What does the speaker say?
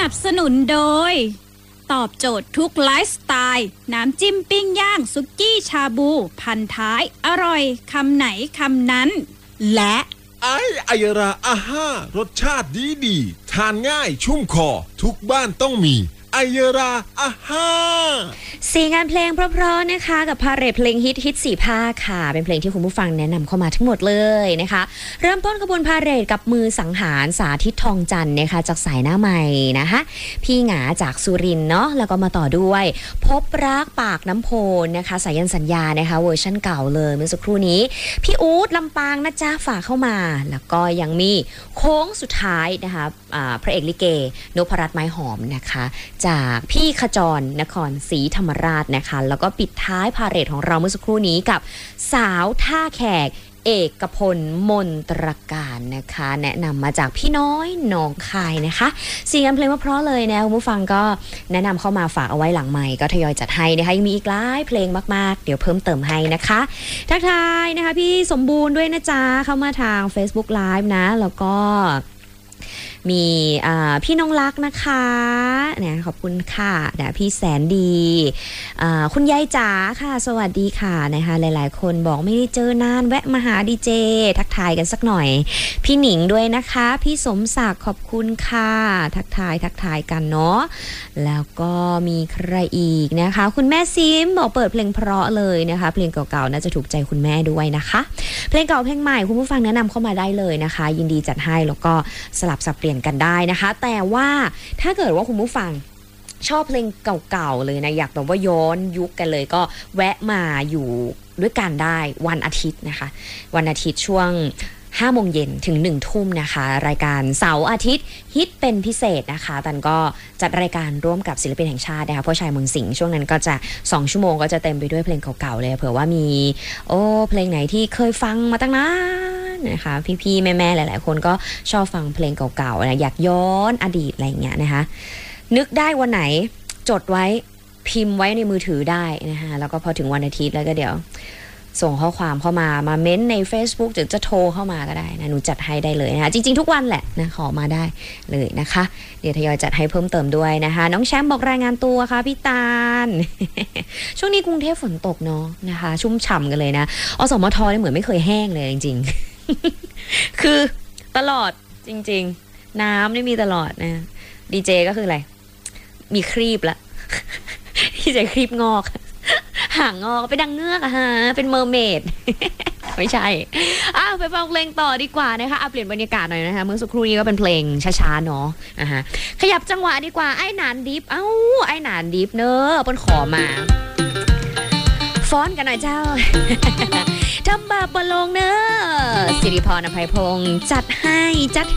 นับสนุนโดยตอบโจทย์ทุกไลฟ์สไตล์น้ำจิ้มปิ้งย่างซุกี้ชาบูพันท้ายอร่อยคำไหนคำนั้นและไอยราอาห้ารสชาติดีทานง่ายชุ่มคอทุกบ้านต้องมีไอยราอาห้า 4งานเพลงเพราะๆนะคะกับพาเหรดเพลงฮิต4ภาคค่ะเป็นเพลงที่คุณผู้ฟังแนะนำเข้ามาทั้งหมดเลยนะคะเริ่มต้นขบวนพาเหรดกับมือสังหารสาธิตทองจันทร์นะคะจากสายหน้าใหม่นะคะพี่หงาจากสุรินทร์เนาะแล้วก็มาต่อด้วยพบรักปากน้ำโพนนะคะสายันสัญญานะคะเวอร์ชั่นเก่าเลยเมื่อสักครู่นี้พี่อู๊ดลำปางนะจ๊ะฝากเข้ามาแล้วก็ยังมีโค้งสุดท้ายนะคะพระเอกลิเกนพรัตน์ไม้หอมนะคะจากพี่ขจรนครศรีธรรมราชนะคะแล้วก็ปิดท้ายพาเหรดของเราเมื่อสักครู่นี้กับสาวท่าแขกเอกพลมนตรการนะคะแนะนำมาจากพี่น้อยหนองคายนะคะ4งานเพลงเพราะเลยนะคุณผู้ฟังก็แนะนำเข้ามาฝากเอาไว้หลังใหม่ก็ทยอยจัดให้นะคะยังมีอีกหลายเพลงมากๆเดี๋ยวเพิ่มเติมให้นะคะทักทายนะคะพี่สมบูรณ์ด้วยนะจ๊ะเข้ามาทาง Facebook Live นะแล้วก็มีพี่น้องรักนะคะเนี่ยขอบคุณค่ะพี่แสนดีคุณยายจ๋าค่ะสวัสดีค่ะนะคะหลายๆคนบอกไม่ได้เจอนานแวะมาหาดีเจทักทายกันสักหน่อยพี่หนิงด้วยนะคะพี่สมศักดิ์ขอบคุณค่ะทักทายกันเนาะแล้วก็มีใครอีกนะคะคุณแม่ซิมบอกเปิดเพลงเพราะเลยนะคะเพลงเก่าๆน่าจะถูกใจคุณแม่ด้วยนะคะเพลงเก่าเพลงใหม่คุณผู้ฟังแนะนำเข้ามาได้เลยนะคะยินดีจัดให้แล้วก็สลับสับเปลี่ยนกันได้นะคะแต่ว่าถ้าเกิดว่าคุณผู้ฟังชอบเพลงเก่าๆเลยนะอยากแบบว่าย้อนยุคกันเลยก็แวะมาอยู่ด้วยกันได้วันอาทิตย์นะคะวันอาทิตย์ช่วง5 โมงเย็นถึง1 ทุ่มนะคะรายการเสาร์อาทิตย์ฮิตเป็นพิเศษนะคะตันก็จัดรายการร่วมกับศิลปินแห่งชาตินะคะพ่อชายเมืองสิงห์ช่วงนั้นก็จะ2 ชั่วโมงก็จะเต็มไปด้วยเพลงเก่าๆเลยเผื่อว่ามีเพลงไหนที่เคยฟังมาตั้งนานนะคะพี่ๆแม่ๆหลายๆคนก็ชอบฟังเพลงเก่าๆนะอยากย้อนอดีตอะไรอย่างเงี้ยนะคะนึกได้วันไหนจดไว้พิมพ์ไว้ในมือถือได้นะคะแล้วก็พอถึงวันอาทิตย์แล้วก็เดี๋ยวส่งข้อความเข้ามาเม้นใน Facebook หรือจะโทรเข้ามาก็ได้นะหนูจัดให้ได้เลยนะคะจริงๆทุกวันแหละนะขอมาได้เลยนะคะเดี๋ยวทยอยจัดให้เพิ่มเติมด้วยนะคะน้องแชมป์บอกรายงานตัวค่ะพี่ตาล ช่วงนี้กรุงเทพฝนตกเนาะนะคะชุ่มฉ่ำกันเลยนะอสมทเนี่ยเหมือนไม่เคยแห้งเลยจริงๆ คือตลอดจริงๆน้ำนี่มีตลอดนะดีเจก็คืออะไรมีครีบละ ดีเจครีบงอกหางงอกไปดังเงือกอะฮะเป็นเมอร์เมด ไม่ใช่ไปฟังเพลงต่อดีกว่านะคะเปลี่ยนบรรยากาศหน่อยนะคะเมื่อสักครู่นี้ก็เป็นเพลงช้าๆเนาะขยับจังหวะดีกว่าไอ้หนานดิฟไอ้หนานดิฟเนอะเปิ้ลขอมาฟ้อนกันหน่อยเจ้า ทำบาปบ่ลงเนอะสิริพรอภัยพงษ์จัดให้